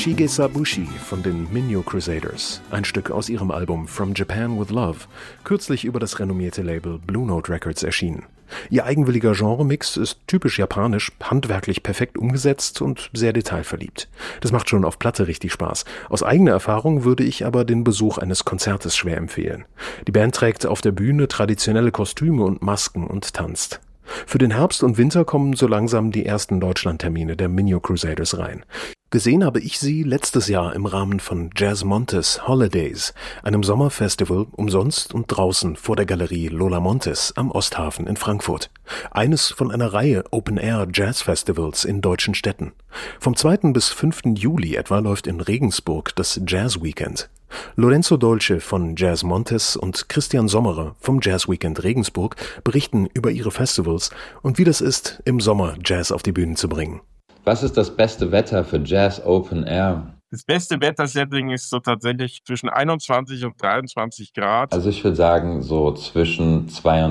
Shigesabushi von den Minyo Crusaders, ein Stück aus ihrem Album From Japan with Love, kürzlich über das renommierte Label Blue Note Records erschienen. Ihr eigenwilliger Genremix ist typisch japanisch, handwerklich perfekt umgesetzt und sehr detailverliebt. Das macht schon auf Platte richtig Spaß. Aus eigener Erfahrung würde ich aber den Besuch eines Konzertes schwer empfehlen. Die Band trägt auf der Bühne traditionelle Kostüme und Masken und tanzt. Für den Herbst und Winter kommen so langsam die ersten Deutschlandtermine der Minyo Crusaders rein. Gesehen habe ich sie letztes Jahr im Rahmen von Jazz Montes Holidays, einem Sommerfestival umsonst und draußen vor der Galerie Lola Montes am Osthafen in Frankfurt. Eines von einer Reihe Open-Air-Jazz-Festivals in deutschen Städten. Vom 2. bis 5. Juli etwa läuft in Regensburg das Jazz Weekend. Lorenzo Dolce von Jazz Montes und Christian Sommerer vom Jazz Weekend Regensburg berichten über ihre Festivals und wie das ist, im Sommer Jazz auf die Bühnen zu bringen. Was ist das beste Wetter für Jazz Open Air? Das beste Wettersetting ist so tatsächlich zwischen 21 und 23 Grad. Also ich würde sagen so zwischen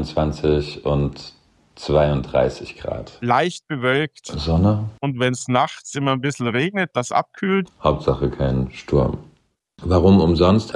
22 und 32 Grad. Leicht bewölkt. Sonne. Und wenn es nachts immer ein bisschen regnet, das abkühlt. Hauptsache kein Sturm. Warum umsonst?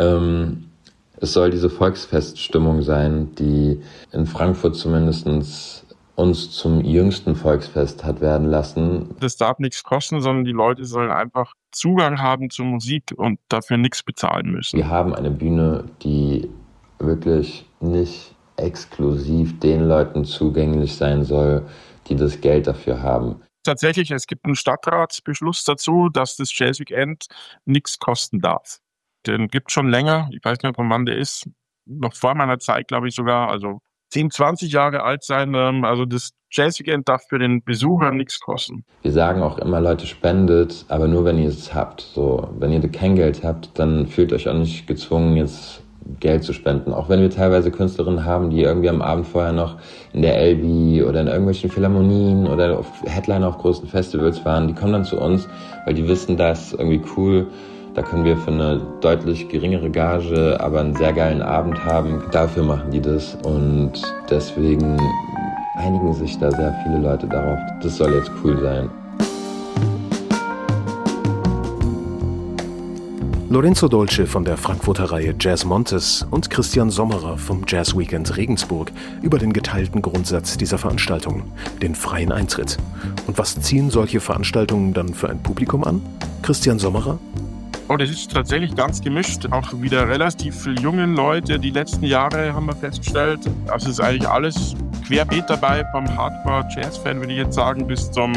Es soll diese Volksfeststimmung sein, die in Frankfurt zumindest uns zum jüngsten Volksfest hat werden lassen. Das darf nichts kosten, sondern die Leute sollen einfach Zugang haben zur Musik und dafür nichts bezahlen müssen. Wir haben eine Bühne, die wirklich nicht exklusiv den Leuten zugänglich sein soll, die das Geld dafür haben. Tatsächlich, es gibt einen Stadtratsbeschluss dazu, dass das Jazz Weekend nichts kosten darf. Den gibt es schon länger, ich weiß nicht, wann der ist, noch vor meiner Zeit, glaube ich sogar, also 10, 20 Jahre alt sein. Also das Jazz Weekend darf für den Besucher nichts kosten. Wir sagen auch immer, Leute, spendet, aber nur, wenn ihr es habt. So, wenn ihr kein Geld habt, dann fühlt euch auch nicht gezwungen, jetzt Geld zu spenden. Auch wenn wir teilweise Künstlerinnen haben, die irgendwie am Abend vorher noch in der Elbi oder in irgendwelchen Philharmonien oder auf Headliner auf großen Festivals waren, die kommen dann zu uns, weil die wissen, das ist irgendwie cool. Da können wir für eine deutlich geringere Gage, aber einen sehr geilen Abend haben. Dafür machen die das und deswegen einigen sich da sehr viele Leute darauf. Das soll jetzt cool sein. Lorenzo Dolce von der Frankfurter Reihe Jazz Montes und Christian Sommerer vom Jazz Weekend Regensburg über den geteilten Grundsatz dieser Veranstaltungen, den freien Eintritt. Und was ziehen solche Veranstaltungen dann für ein Publikum an? Christian Sommerer? Oh, das ist tatsächlich ganz gemischt. Auch wieder relativ viele junge Leute. Die letzten Jahre haben wir festgestellt, also ist eigentlich alles querbeet dabei, vom Hardcore-Jazz-Fan, würde ich jetzt sagen, bis zum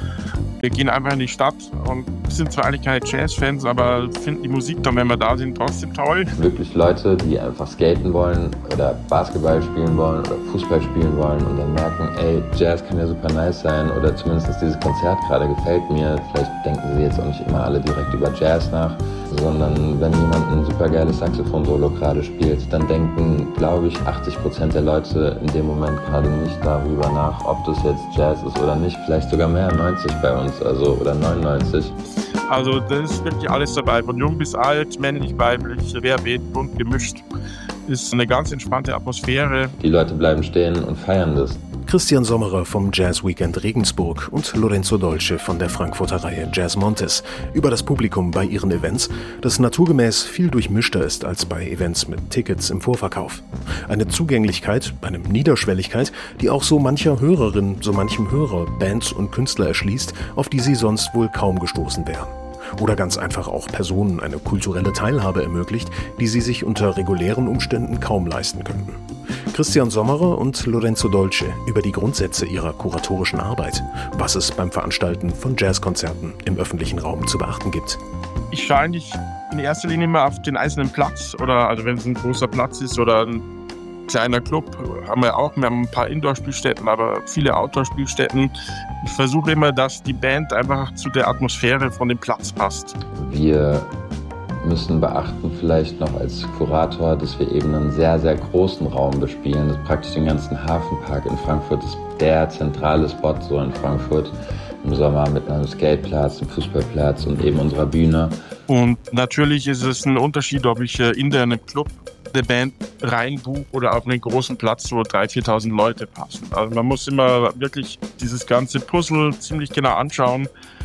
wir gehen einfach in die Stadt und sind zwar eigentlich keine Jazz-Fans, aber finden die Musik dann, wenn wir da sind, trotzdem toll. Wirklich Leute, die einfach skaten wollen oder Basketball spielen wollen oder Fußball spielen wollen und dann merken, ey, Jazz kann ja super nice sein oder zumindest dieses Konzert gerade gefällt mir. Vielleicht denken sie jetzt auch nicht immer alle direkt über Jazz nach, sondern wenn jemand ein super geiles Saxophon-Solo gerade spielt, dann denken, glaube ich, 80% der Leute in dem Moment gerade nicht darüber nach, ob das jetzt Jazz ist oder nicht. Vielleicht sogar mehr, 90 bei uns. Also oder 99. Also das ist wirklich alles dabei, von jung bis alt, männlich, weiblich, querbeet, bunt gemischt. Ist eine ganz entspannte Atmosphäre. Die Leute bleiben stehen und feiern das. Christian Sommerer vom Jazz Weekend Regensburg und Lorenzo Dolce von der Frankfurter Reihe Jazz Montes über das Publikum bei ihren Events, das naturgemäß viel durchmischter ist als bei Events mit Tickets im Vorverkauf. Eine Zugänglichkeit, eine Niederschwelligkeit, die auch so mancher Hörerin, so manchem Hörer Bands und Künstler erschließt, auf die sie sonst wohl kaum gestoßen wären. Oder ganz einfach auch Personen eine kulturelle Teilhabe ermöglicht, die sie sich unter regulären Umständen kaum leisten könnten. Christian Sommerer und Lorenzo Dolce über die Grundsätze ihrer kuratorischen Arbeit, was es beim Veranstalten von Jazzkonzerten im öffentlichen Raum zu beachten gibt. Ich schaue eigentlich in erster Linie immer auf den einzelnen Platz oder also wenn es ein großer Platz ist oder ein kleiner Club, haben wir auch. Wir haben ein paar Indoor-Spielstätten, aber viele Outdoor-Spielstätten. Ich versuche immer, dass die Band einfach zu der Atmosphäre von dem Platz passt. Wir müssen beachten vielleicht noch als Kurator, dass wir eben einen sehr, sehr großen Raum bespielen. Das ist praktisch den ganzen Hafenpark in Frankfurt. Das ist der zentrale Spot so in Frankfurt. Im Sommer mit einem Skateplatz, einem Fußballplatz und eben unserer Bühne. Und natürlich ist es ein Unterschied, ob ich in einem Club eine Band reinbuche oder auf einen großen Platz, wo 3.000, 4.000 Leute passen. Also man muss immer wirklich dieses ganze Puzzle ziemlich genau anschauen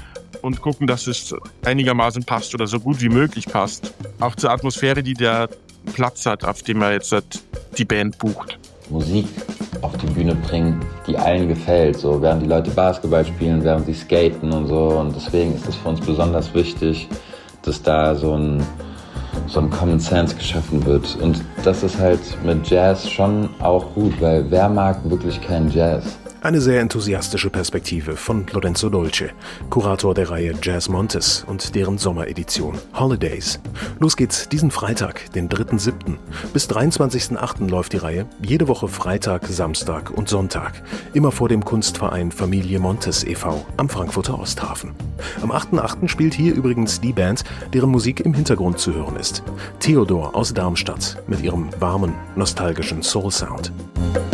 und gucken, dass es einigermaßen passt oder so gut wie möglich passt. Auch zur Atmosphäre, die der Platz hat, auf dem er jetzt die Band bucht. Musik auf die Bühne bringen, die allen gefällt. So, während die Leute Basketball spielen, während sie skaten und so. Und deswegen ist es für uns besonders wichtig, dass da so ein Common Sense geschaffen wird. Und das ist halt mit Jazz schon auch gut, weil wer mag wirklich keinen Jazz? Eine sehr enthusiastische Perspektive von Lorenzo Dolce, Kurator der Reihe Jazz Montes und deren Sommeredition Holidays. Los geht's diesen Freitag, den 3.7. Bis 23.8. läuft die Reihe, jede Woche Freitag, Samstag und Sonntag. Immer vor dem Kunstverein Familie Montes e.V. am Frankfurter Osthafen. Am 8.8. spielt hier übrigens die Band, deren Musik im Hintergrund zu hören ist. Theodor aus Darmstadt mit ihrem warmen, nostalgischen Soul-Sound.